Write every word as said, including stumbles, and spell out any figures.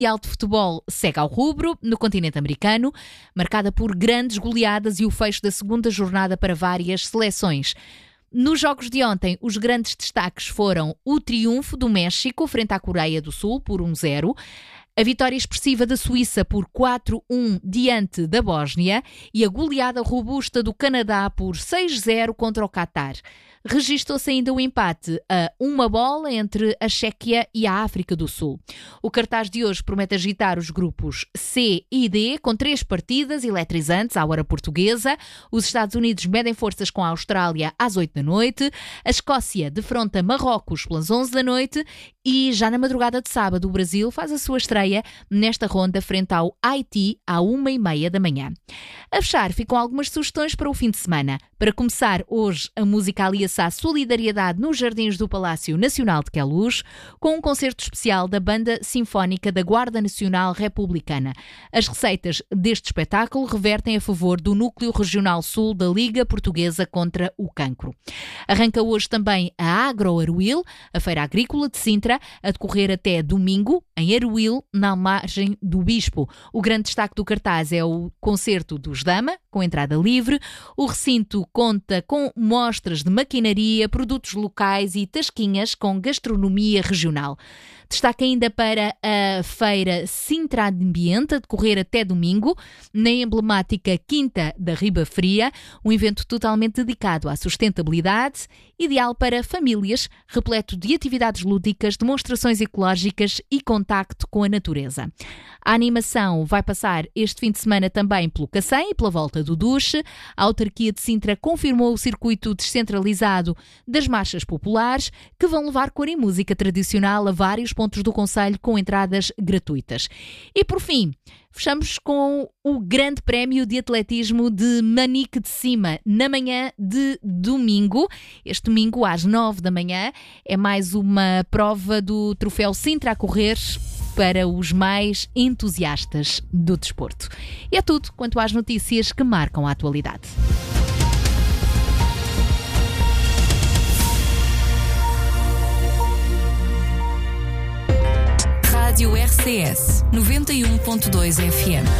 Mundial de Futebol segue ao rubro, no continente americano, marcada por grandes goleadas e o fecho da segunda jornada para várias seleções. Nos jogos de ontem, os grandes destaques foram o triunfo do México frente à Coreia do Sul por um zero, a vitória expressiva da Suíça por quatro a um diante da Bósnia e a goleada robusta do Canadá por seis a zero contra o Catar. Registou-se ainda o empate a uma bola entre a Chequia e a África do Sul. O cartaz de hoje promete agitar os grupos C e D, com três partidas eletrizantes à hora portuguesa. Os Estados Unidos medem forças com a Austrália às oito da noite. A Escócia defronta Marrocos pelas onze da noite. E já na madrugada de sábado, o Brasil faz a sua estreia nesta ronda frente ao Haiti à uma e meia da manhã. A fechar, ficam algumas sugestões para o fim de semana. Para começar, hoje a música alia-se à solidariedade nos Jardins do Palácio Nacional de Queluz, com um concerto especial da Banda Sinfónica da Guarda Nacional Republicana. As receitas deste espetáculo revertem a favor do Núcleo Regional Sul da Liga Portuguesa contra o Cancro. Arranca hoje também a Agro Aruil, a Feira Agrícola de Sintra, a decorrer até domingo, em Aruil, na margem do Bispo. O grande destaque do cartaz é o concerto dos Dama, com entrada livre. O recinto conta com mostras de maquinaria, produtos locais e tasquinhas com gastronomia regional. Destaque ainda para a Feira Sintra Ambiente, a decorrer até domingo, na emblemática Quinta da Riba Fria, um evento totalmente dedicado à sustentabilidade, ideal para famílias, repleto de atividades lúdicas, demonstrações ecológicas e contacto com a natureza. A animação vai passar este fim de semana também pelo Cacém e pela Volta do Duche. A autarquia de Sintra confirmou o circuito descentralizado das marchas populares, que vão levar cor e música tradicional a vários pontos do concelho com entradas gratuitas. E por fim, fechamos com o Grande Prémio de Atletismo de Manique de Cima, na manhã de domingo. Este domingo, às nove da manhã, é mais uma prova do Troféu Sintra a correr para os mais entusiastas do desporto. E é tudo quanto às notícias que marcam a atualidade. Rádio R C S noventa e um ponto dois F M.